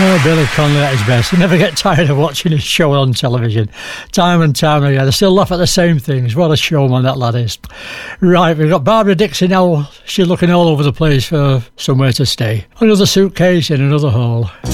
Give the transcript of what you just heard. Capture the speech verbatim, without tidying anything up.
Oh, Billy Connolly at his best. You never get tired of watching his show on television. Time and time again. I still laugh at the same things. What a showman that lad is. Right, we've got Barbara Dixie now. She's looking all over the place for somewhere to stay. Another suitcase in another hole.